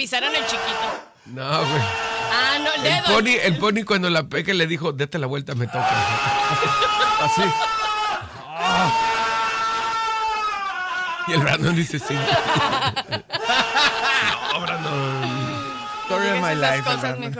pisaron el chiquito. No, güey. Ah, no, el dedo. El pony cuando la peque le dijo, date la vuelta, me toca. Así. Y el Brandon dice, sí. No, Brandon. Story of my life. Cosas, mijo.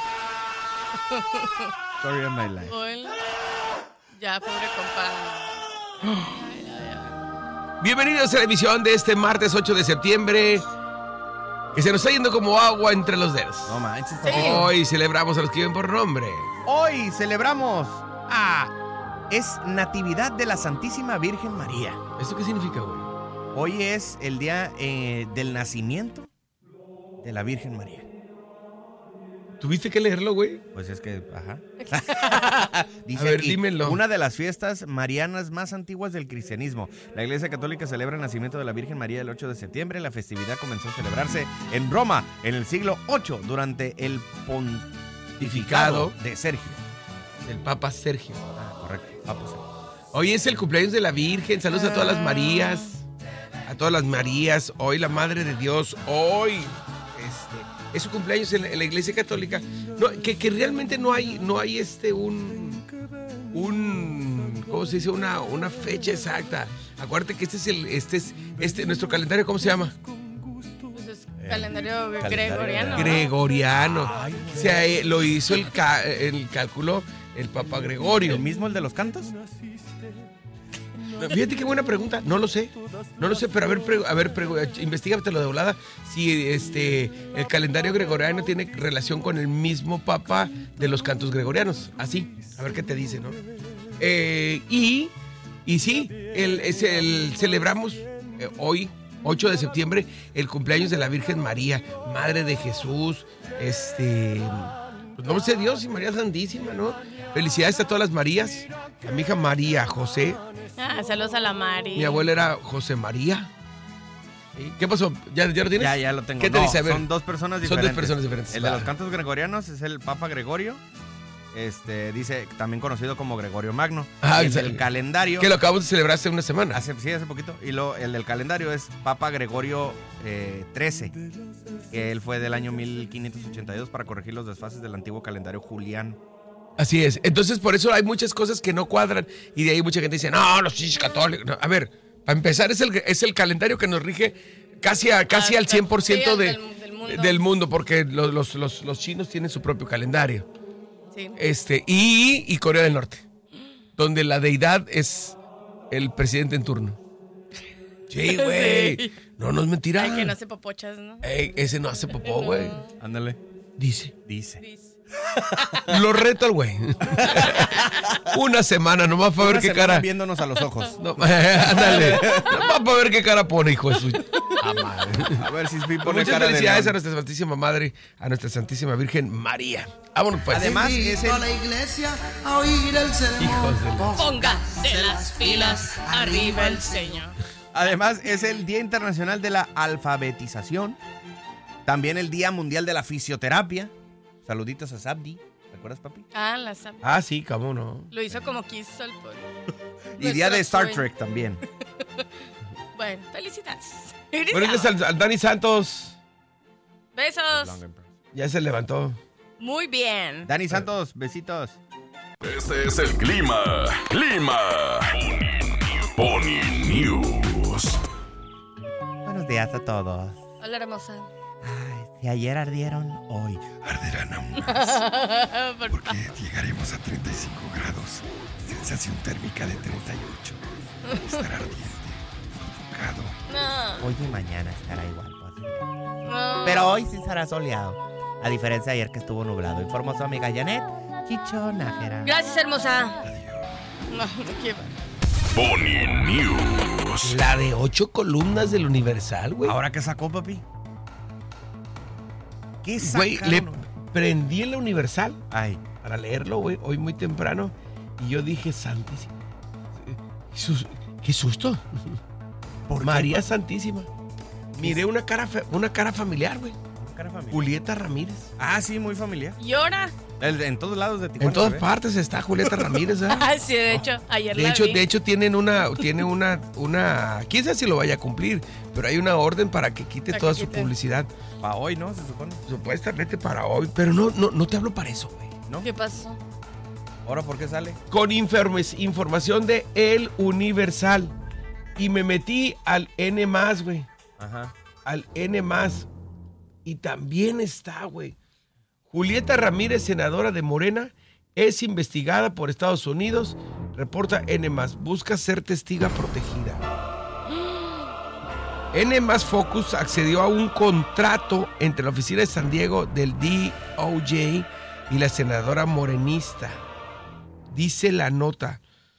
Story of my life. Hola. Ya, pobre compa. Bienvenidos a la emisión de este martes 8 de septiembre. Que se nos está yendo como agua entre los dedos. No manches. Sí. Hoy celebramos a los que viven por nombre. Hoy celebramos es Natividad de la Santísima Virgen María. ¿Esto qué significa, güey? Hoy es el día del nacimiento de la Virgen María. ¿Tuviste que leerlo, güey? Pues es que, Dice A ver, aquí, dímelo. una de las fiestas marianas más antiguas del cristianismo. La Iglesia Católica celebra el nacimiento de la Virgen María el 8 de septiembre. La festividad comenzó a celebrarse en Roma en el siglo VIII durante el pontificado de Sergio. El Papa Sergio. Correcto, Papa Sergio. Hoy es el cumpleaños de la Virgen. Saludos a todas las Marías. A todas las Marías. Hoy la Madre de Dios. Hoy es su cumpleaños en la Iglesia Católica. No, que realmente no hay ¿cómo se dice? Una fecha exacta. Acuérdate que este es nuestro calendario, ¿cómo se llama? Pues es calendario gregoriano. Gregoriano. O sea, lo hizo el cálculo el Papa Gregorio. ¿El mismo, el de los cantos? Fíjate qué buena pregunta. No lo sé, pero a ver, investígatelo de volada. Si el calendario gregoriano tiene relación con el mismo Papa de los cantos gregorianos. Así, a ver qué te dice, ¿no? Y sí, celebramos hoy, 8 de septiembre, el cumpleaños de la Virgen María, Madre de Jesús, pues no sé, Dios y María Santísima, ¿no? Felicidades a todas las Marías, a mi hija María José. Saludos a la Mari. Mi abuela era José María. ¿Sí? ¿Qué pasó? ¿Ya lo tienes? Ya lo tengo. ¿Qué te dice? A ver. Son dos personas diferentes. Son dos personas diferentes. El de los cantos gregorianos es el Papa Gregorio. Dice, también conocido como Gregorio Magno. Y el del calendario. Que lo acabamos de celebrar hace una semana. Hace poquito. Y el del calendario es Papa Gregorio XIII. Que él fue del año 1582 para corregir los desfases del antiguo calendario juliano. Así es. Entonces, por eso hay muchas cosas que no cuadran. Y de ahí mucha gente dice, no, los chichis católicos. No. A ver, para empezar, es el calendario que nos rige casi al 100% del mundo. Porque los chinos tienen su propio calendario. Sí. Y Corea del Norte. Donde la deidad es el presidente en turno. Sí, güey. Sí. No es mentira. Ay, que no hace popochas, ¿no? Ese no hace popó, güey. Ándale. Dice. Lo reto al güey. Una semana nomás para ver qué cara. Viéndonos a los ojos. No, ándale. Nomás para ver qué cara pone, hijo de su. A ver si pone muchas cara felicidades de a nuestra Santísima Madre, a nuestra Santísima Virgen María. Vámonos pues. Además es a la iglesia a oír el sermón. Hijos de Póngase las pilas, arriba el Señor. Además es el Día Internacional de la Alfabetización. También el Día Mundial de la Fisioterapia. Saluditos a Sabdi. ¿Te acuerdas, papi? La Sabdi. Sí, cómo no. Lo hizo como quiso el pueblo. Y Día de Star Trek también. Bueno, felicidades. Buenos días al Dani Santos. Besos. Ya se levantó. Muy bien. Dani Santos, besitos. Este es el clima. Pony News. Buenos días a todos. Hola, hermosa. Ay, si ayer ardieron, hoy arderán aún más. Porque llegaremos a 35 grados. Sensación térmica de 38. Estará ardiente, sofocado. No. Hoy y mañana estará igual. No. Pero hoy sí será soleado. A diferencia de ayer que estuvo nublado. Informó su amiga Janet Chichonájera. Gracias, hermosa. Adiós. No, qué va. Pony News. La de 8 columnas del Universal, güey. ¿Ahora qué sacó, papi? ¿Qué sacaron? Güey, le prendí el Universal Ay. para leerlo, güey, hoy muy temprano. Y yo dije, Santísima. ¡Qué susto! ¿Por María qué? Santísima. Miré una cara familiar, güey. Cara familiar. Julieta Ramírez. Sí, muy familiar. ¿Y ahora? En todos lados de Tijuana. En todas se ve. partes está Julieta Ramírez, ¿eh? Ah, sí, de hecho, ayer la vi. De hecho tiene una, quién sabe si lo vaya a cumplir, pero hay una orden para que quite Para toda que su quite. publicidad, Para hoy, ¿no? Se supone. supuestamente para hoy, pero no te hablo para eso, güey. ¿No? ¿Qué pasó? ¿Ahora por qué sale? Con información de El Universal y me metí al N+, güey, Ajá. al N+, y también está, güey. Julieta Ramírez, senadora de Morena, es investigada por Estados Unidos, reporta N+, busca ser testiga protegida. N+ Focus accedió a un contrato entre la oficina de San Diego del DOJ y la senadora morenista. Dice la nota.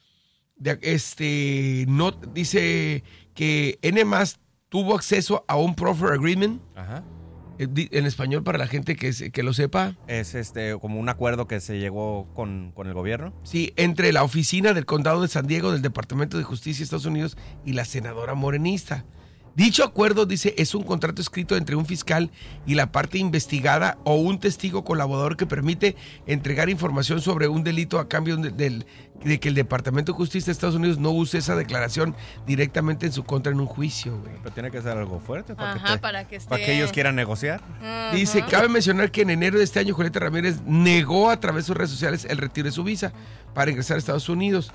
Dice que N+ tuvo acceso a un proffer agreement. Ajá. En español, para la gente que lo sepa. Es como un acuerdo que se llegó con el gobierno. Sí, entre la oficina del condado de San Diego, del Departamento de Justicia de Estados Unidos y la senadora morenista. Dicho acuerdo, dice, es un contrato escrito entre un fiscal y la parte investigada o un testigo colaborador que permite entregar información sobre un delito a cambio de que el Departamento de Justicia de Estados Unidos no use esa declaración directamente en su contra en un juicio, güey. Pero tiene que ser algo fuerte para, Ajá, para que esté... para que ellos quieran negociar. Dice, cabe mencionar que en enero de este año Julieta Ramírez negó a través de sus redes sociales el retiro de su visa para ingresar a Estados Unidos.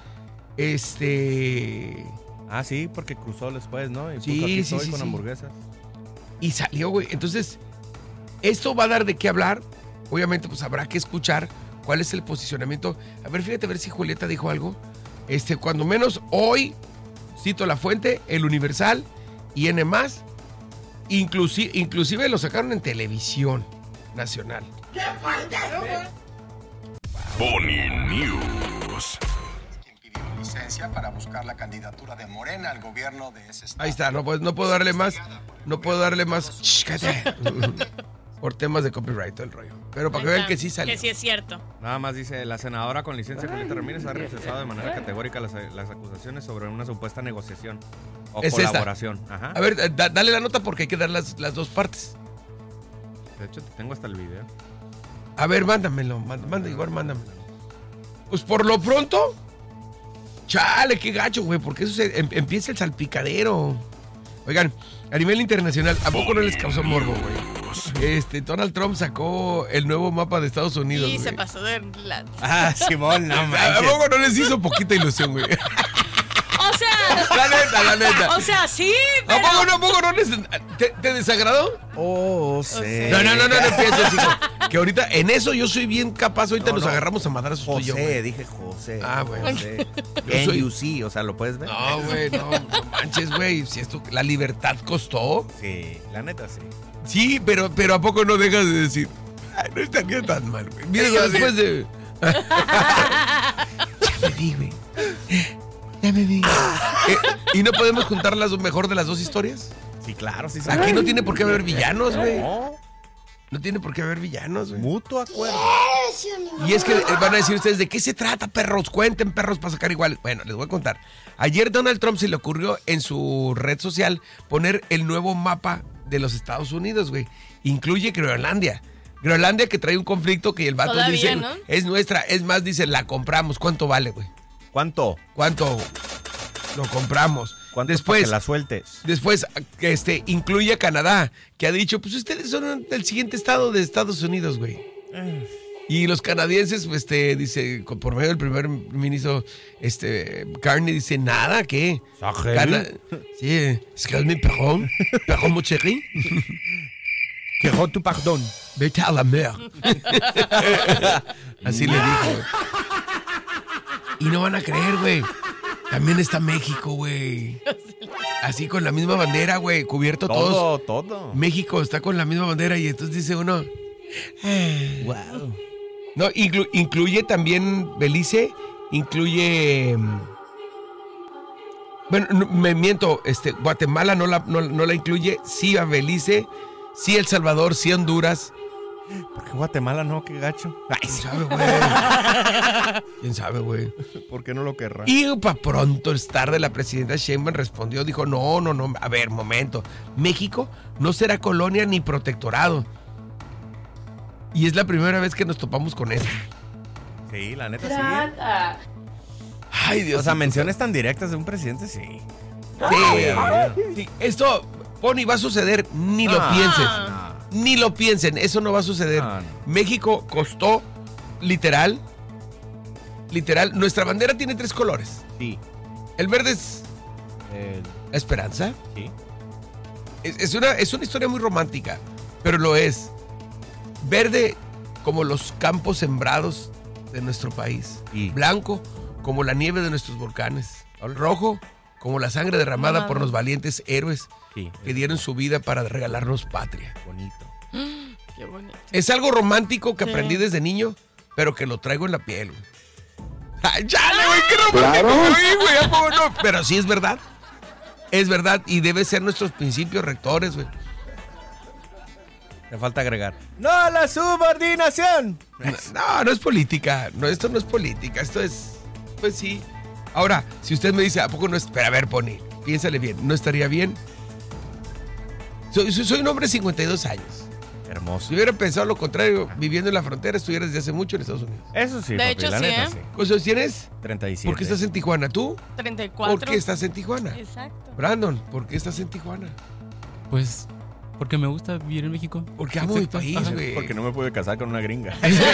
Ah, sí, porque cruzó después, ¿no? Y Sí, puso aquí sí, estoy sí, con sí. hamburguesas. Y salió, güey. Entonces, esto va a dar de qué hablar. Obviamente, pues habrá que escuchar cuál es el posicionamiento. A ver, fíjate, a ver si Julieta dijo algo. Cuando menos hoy, cito la fuente, El Universal y N+, inclusive lo sacaron en televisión nacional. Pony News. Quien pidió licencia para buscar la candidatura de Morena al gobierno de ese estado. Ahí está, no puedo darle más. No puedo darle más. Shh, cállate. Por temas de copyright, todo el rollo. Pero para que vean que sí salió. Que sí es cierto. Nada más dice, la senadora con licencia Julieta Ramírez ha rechazado de manera categórica las acusaciones sobre una supuesta negociación o Es esta. colaboración. Ajá. A ver, dale la nota porque hay que dar las dos partes. De hecho, te tengo hasta el video. A ver, mándamelo. Mándamelo. Pues por lo pronto, chale, qué gacho, güey, porque eso empieza el salpicadero. Oigan, a nivel internacional, ¿a poco no les causó morbo, güey? Donald Trump sacó el nuevo mapa de Estados Unidos, Y güey. se pasó de la... Ah, Simón, no ¿A manches. poco no les hizo poquita ilusión, güey? O sea... La neta. O sea, sí, ¿A pero... poco no les... ¿Te desagradó? Oh, sí. No empieces, hijo. Que ahorita, en eso yo soy bien capaz. Ahorita No, nos no. agarramos a madrazos tú y yo, José, güey. dije José. Ah, bueno. José. Yo soy- NUC, o sea, ¿lo puedes ver? No, güey, no manches, güey. Si esto, la libertad costó. Sí, la neta sí. Sí, pero ¿a poco no dejas de decir? Ay, no estaría tan mal, güey. Mira, después de... Ya me vi, güey. Ya me vi. ¿Y no podemos juntar lo mejor de las dos historias? Sí, claro, sí. Aquí no tiene por qué haber villanos, güey. No, No tiene por qué haber villanos, güey. mutuo acuerdo. Y es que van a decir ustedes, ¿de qué se trata, perros? Cuenten, perros, para sacar igual. Bueno, les voy a contar. Ayer Donald Trump se le ocurrió en su red social poner el nuevo mapa de los Estados Unidos, güey. Incluye Groenlandia. Groenlandia que trae un conflicto que el vato Todavía, dice, ¿no? es nuestra. Es más, dice, la compramos. ¿Cuánto vale, güey? ¿Cuánto? ¿Cuánto lo compramos? ¿Cuánto Después, para que la sueltes? Después, incluye a Canadá, que ha dicho, pues ustedes son del siguiente estado de Estados Unidos, güey. Y los canadienses, dice, por medio del primer ministro, Carney dice, nada, ¿qué? Sí, excuse me, perdón, mon chéri. Quiero tu perdón. Vete a la mer. Así le dijo. Y no van a creer, güey. También está México, güey. Así con la misma bandera, güey, cubierto todos. Todo. México está con la misma bandera y entonces dice uno... Wow. No, incluye también Belice, incluye... Bueno, me miento, Guatemala no la incluye, sí a Belice, sí El Salvador, sí Honduras. ¿Por qué Guatemala no? Qué gacho. Ay, ¿Quién sí. sabe, güey? ¿Quién sabe, güey? ¿Por qué no lo querrá? Y para pronto el star de la presidenta Sheinbaum respondió, dijo, no, a ver, momento, México no será colonia ni protectorado. Y es la primera vez que nos topamos con esto. Sí, la neta sí. Ay, Dios. O sea, menciones tan directas de un presidente, sí. Sí. Esto, Pony, va a suceder. Ni lo pienses. No. Ni lo piensen. Eso no va a suceder. No. México costó, literal. Nuestra bandera tiene 3 colores. Sí. El verde es la esperanza. Sí. Es una historia muy romántica, pero lo es. Verde como los campos sembrados de nuestro país. Y Blanco como la nieve de nuestros volcanes. Rojo como la sangre derramada por los valientes héroes sí. que dieron su vida para regalarnos patria. Bonito. Qué bonito. Es algo romántico que Sí. aprendí desde niño, pero que lo traigo en la piel, güey. ¡Ay, chale, güey! ¡Qué romántico, güey! ¿A poco no? Pero sí es verdad. Es verdad y debe ser nuestros principios rectores, güey. Te falta agregar. ¡No a la subordinación! No es política. No, esto no es política. Esto es, pues sí. Ahora, si usted me dice, ¿a poco no es? Pero a ver, Pony, piénsale bien. ¿No estaría bien? Soy un hombre de 52 años. Hermoso. Si hubiera pensado lo contrario, viviendo en la frontera, estuviera desde hace mucho en Estados Unidos. Eso sí, De papi, hecho, la sí, neta, ¿eh? sí. ¿Cuántos años tienes? 37. ¿Por qué estás en Tijuana? ¿Tú? 34. ¿Por qué estás en Tijuana? Exacto. Brandon, ¿por qué estás en Tijuana? Pues porque me gusta vivir en México. Porque amo mi Exacto. país, Ajá. güey. Porque no me pude casar con una gringa.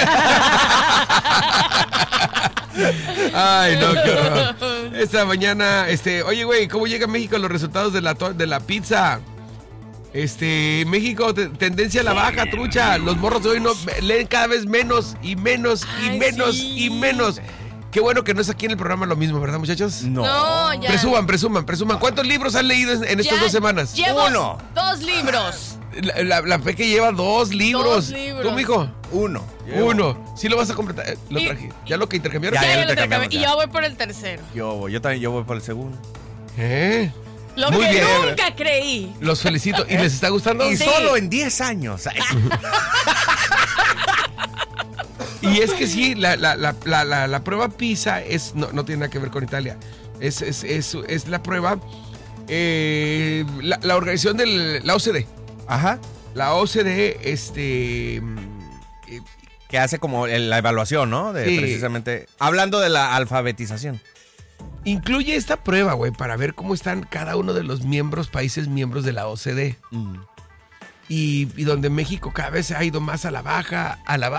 Ay, no, qué horror. Esta mañana, oye, güey, ¿cómo llega a México los resultados de la pizza? México, tendencia a la baja, trucha. Los morros de hoy no leen cada vez menos y menos y Ay, menos sí. y menos. Qué bueno que no es aquí en el programa lo mismo, ¿verdad, muchachos? No, ya. Presuman. ¿Cuántos libros han leído en estas Ya 2 semanas? Llevo Uno. 2 libros. La Peque lleva 2 libros. 2 libros. ¿Tú, mijo? Uno. Uno. ¿Sí lo vas a completar? Lo Y- traje. ¿Ya lo que intercambiaron? Ya, Ya lo lo intercambiamos, intercambié. Y ya. yo voy por el tercero. Yo también voy por el segundo. ¿Eh? Lo Muy que bien. nunca creí. Los felicito. ¿Y les está gustando? Y Sí. solo en 10 años. Y es que sí, la prueba PISA no tiene nada que ver con Italia. Es la prueba, la organización de la OCDE. Ajá. La OCDE, Que hace como la evaluación, ¿no? De Sí. precisamente. Hablando de la alfabetización. incluye esta prueba, güey, para ver cómo están cada uno de los países miembros de la OCDE. Y donde México cada vez se ha ido más a la baja.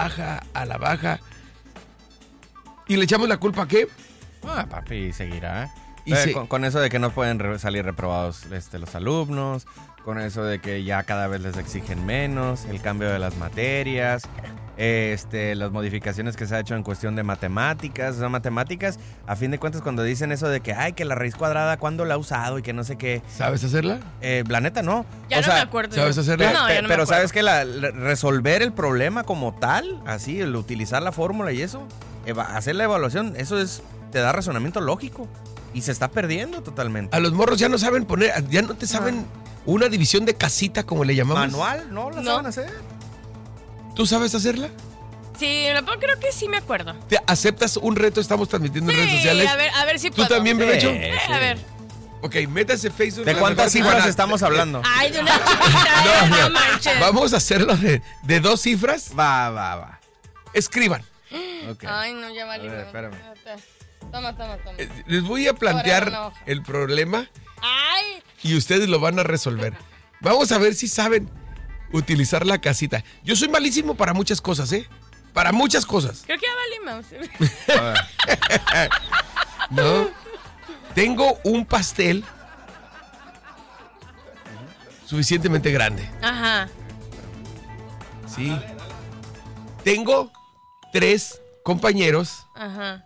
Y le echamos la culpa a qué? Papi, seguirá. Y se- con eso de que no pueden salir reprobados los alumnos, con eso de que ya cada vez les exigen menos, el cambio de las materias, las modificaciones que se ha hecho en cuestión de matemáticas. O sea, matemáticas, a fin de cuentas, cuando dicen eso de que, ay, que la raíz cuadrada, ¿cuándo la ha usado? Y que no sé qué. ¿Sabes hacerla? La neta, no. Ya O no sea, me acuerdo. ¿sabes hacerla? No, ya no me pero acuerdo. sabes que resolver el problema como tal, así, el utilizar la fórmula y eso, hacer la evaluación, eso te da razonamiento lógico. Y se está perdiendo totalmente. A los morros ya no saben ya no te saben una división de casita como le llamamos. ¿Manual? ¿No la No. saben hacer? ¿Tú sabes hacerla? Sí, creo que sí me acuerdo. ¿Te aceptas un reto? Estamos transmitiendo en redes Sí, sociales. a ver si ¿Tú puedo. también, Bebecho? Sí. A ver. Ok, métase Facebook. ¿De la cuántas mejor cifras Tijuana. estamos hablando? Ay, de una chiquita, no manches. Vamos a hacerlo de 2 cifras. Va. Escriban. Ok. Ay, no, ya valió. A ver, espérame. Toma. Les voy a plantear Ahora una hoja. el problema Ay, y ustedes lo van a resolver. Vamos a ver si saben utilizar la casita. Yo soy malísimo para muchas cosas, ¿eh? Para muchas cosas. creo que ya valimos. A ver. ¿No? Tengo un pastel suficientemente grande. Ajá. Sí. Tengo 3 compañeros. Ajá.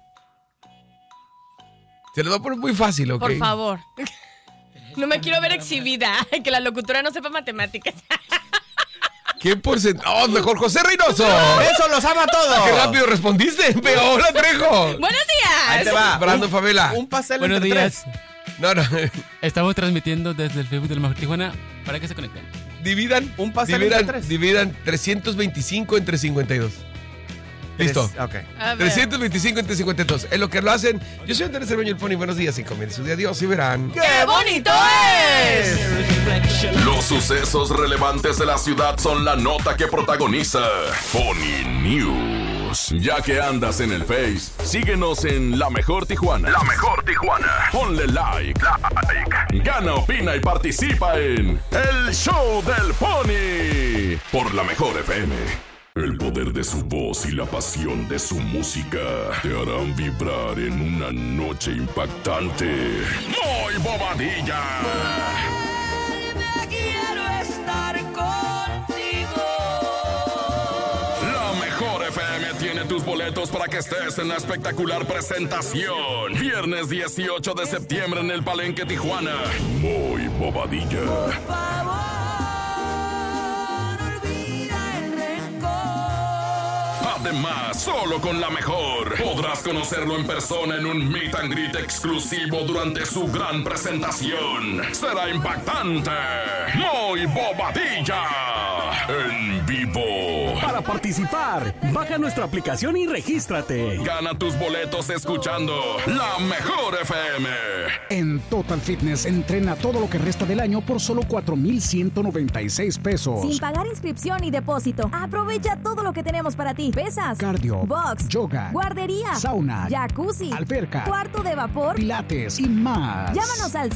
Se los voy a poner muy fácil, ¿ok? Por favor. No me quiero ver exhibida. Que la locutora no sepa matemáticas. ¿Qué porcentaje? ¡Oh, mejor José Reynoso! ¡Eso los ama a todos! ¡Qué rápido respondiste! ¡Pero hola, Trejo! ¡Buenos días! Ahí te va. Brando Favela. Un pastel Buenos entre días. 3. No. Estamos transmitiendo desde el Facebook de la Mejor Tijuana para que se conecten. Dividan. Un pastel entre 3. Dividan 325 entre 52. Listo. Ok. A ver. 325 entre 52. Es lo que lo hacen. Yo soy Andrés Cermeño, el Pony. Buenos días y comienza su día. Adiós y verán. ¡Qué bonito es! Los sucesos relevantes de la ciudad son la nota que protagoniza Pony News. Ya que andas en el Face, síguenos en La Mejor Tijuana. La Mejor Tijuana. Ponle like. Gana, opina y participa en El Show del Pony. Por La Mejor FM. El poder de su voz y la pasión de su música te harán vibrar en una noche impactante. ¡Muy Bobadilla! Quiero estar contigo. La Mejor FM tiene tus boletos para que estés en la espectacular presentación. Viernes 18 de septiembre en el Palenque Tijuana. Muy Bobadilla. Por favor, olvida el rencor. Además, solo con La Mejor podrás conocerlo en persona en un meet and greet exclusivo durante su gran presentación. Será impactante. Muy Bobadilla. En vivo. Para participar, baja nuestra aplicación y regístrate. Gana tus boletos escuchando La Mejor FM. En Total Fitness, entrena todo lo que resta del año por solo 4,196 pesos. Sin pagar inscripción y depósito. Aprovecha todo lo que tenemos para ti. Pesas, Cardio, box, yoga, guardería, sauna, jacuzzi, alberca, cuarto de vapor, pilates y más. Llámanos al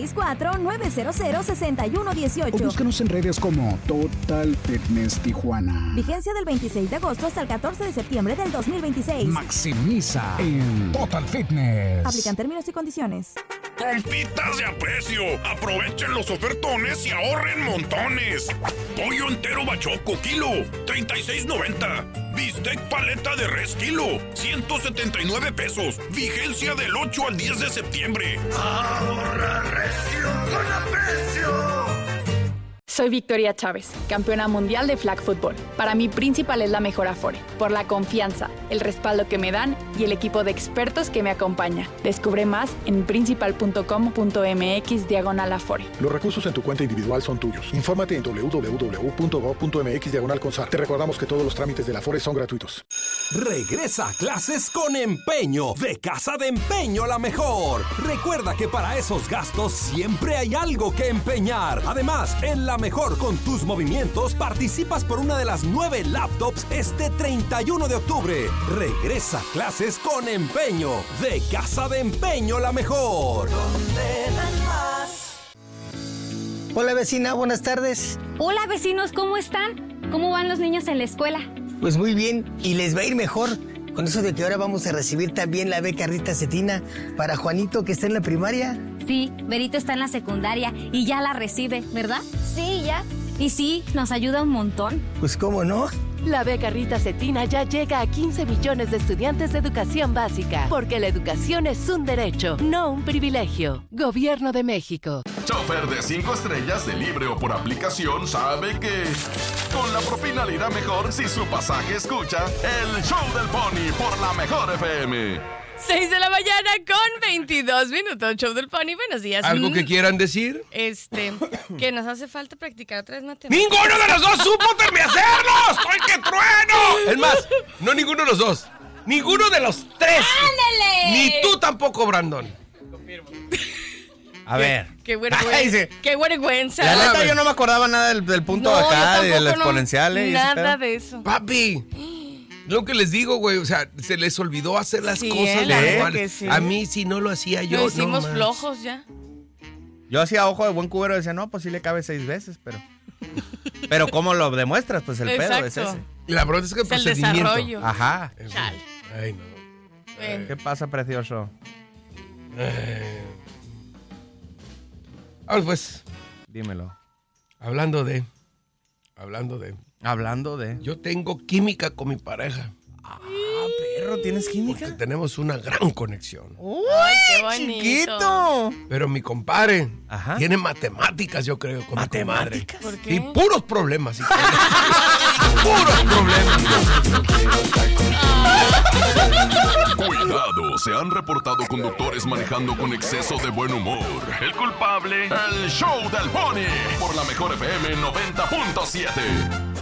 664-900-6118. O búscanos en redes como Total Fitness Tijuana. Vigencia del 26 de agosto hasta el 14 de septiembre del 2026. Maximiza en Total Fitness. Aplican términos y condiciones. ¡Compitas de aprecio! Aprovechen los ofertones y ahorren montones. Pollo entero bachoco, kilo, $36.90. Bistec paleta de res, kilo, $179 pesos. Vigencia del 8 al 10 de septiembre. Ahorra recio con aprecio. Soy Victoria Chávez, campeona mundial de flag football. Para mí, Principal es la mejor Afore, por la confianza, el respaldo que me dan y el equipo de expertos que me acompaña. Descubre más en principal.com.mx/Afore. Los recursos en tu cuenta individual son tuyos. Infórmate en www.gov.mx/Consar. Te recordamos que todos los trámites de la Afore son gratuitos. Regresa a clases con empeño. De Casa de Empeño La Mejor. Recuerda que para esos gastos siempre hay algo que empeñar. Además, en La Mejor con tus movimientos participas por una de las 9 laptops este 31 de octubre. Regresa a clases con empeño. De Casa de Empeño La Mejor. Hola vecina, buenas tardes. Hola vecinos, ¿cómo están? ¿Cómo van los niños en la escuela? Pues muy bien, y les va a ir mejor. Con eso de que ahora vamos a recibir también la beca Rita Cetina para Juanito, que está en la primaria. Sí, Berito está en la secundaria y ya la recibe, ¿verdad? Sí, ya. Y sí, nos ayuda un montón. Pues cómo no. La beca Rita Cetina ya llega a 15 millones de estudiantes de educación básica, porque la educación es un derecho, no un privilegio. Gobierno de México. Chofer de 5 estrellas de libre o por aplicación sabe que con la propina le irá mejor si su pasaje escucha El Show del Pony por La Mejor FM. 6 de la mañana con 22 minutos. Show del Pony, buenos días. ¿Algo que quieran decir? Que nos hace falta practicar otra vez matemáticas. ¡Ninguno de los dos supo hacerlo! ¡Estoy que trueno! Es más, no ninguno de los dos. Ninguno de los tres. ¡Ándale! Ni tú tampoco, Brandon. A ver. Qué vergüenza. La neta, yo no me acordaba nada del punto de acá, de la exponencial. Nada de eso. Papi, lo que les digo, güey, o sea, se les olvidó hacer las cosas la verdad manuales. que sí. A mí, si no lo hacía yo, Lo hicimos no flojos ya. Yo hacía ojo de buen cubero y decía, no, pues sí le cabe 6 veces, pero... Pero ¿cómo lo demuestras? Pues el pedo es ese. La verdad es que el procedimiento. Desarrollo. Ajá. Chale. Ay, no. ¿Qué pasa, precioso? Ahora pues. Dímelo. Hablando de. Yo tengo química con mi pareja. Perro, ¿tienes química? Porque tenemos una gran conexión. ¡Uy, qué bonito! Chiquito! Pero mi compadre tiene matemáticas, yo creo, con ¿Matemáticas? mi comadre. Y puros problemas. Puros problemas. Cuidado, se han reportado conductores manejando con exceso de buen humor. El culpable, el Show del Pony por La Mejor FM 90.7.